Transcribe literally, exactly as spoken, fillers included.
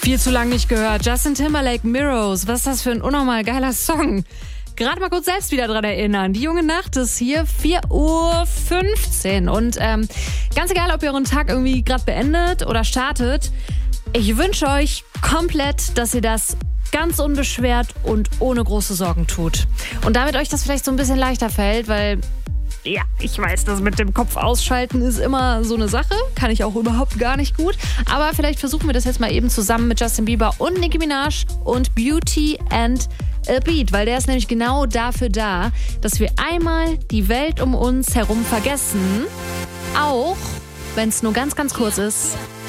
Viel zu lang nicht gehört. Justin Timberlake, Mirrors. Was ist das für ein unnormal geiler Song? Gerade mal kurz selbst wieder dran erinnern. Die junge Nacht ist hier, vier Uhr fünfzehn. Und ähm, ganz egal, ob ihr euren Tag irgendwie gerade beendet oder startet, ich wünsche euch komplett, dass ihr das ganz unbeschwert und ohne große Sorgen tut. Und damit euch das vielleicht so ein bisschen leichter fällt, weil, ja, ich weiß, das mit dem Kopf ausschalten ist immer so eine Sache. Kann ich auch überhaupt gar nicht gut. Aber vielleicht versuchen wir das jetzt mal eben zusammen mit Justin Bieber und Nicki Minaj und Beauty and a Beat, weil der ist nämlich genau dafür da, dass wir einmal die Welt um uns herum vergessen, auch wenn es nur ganz, ganz kurz ist.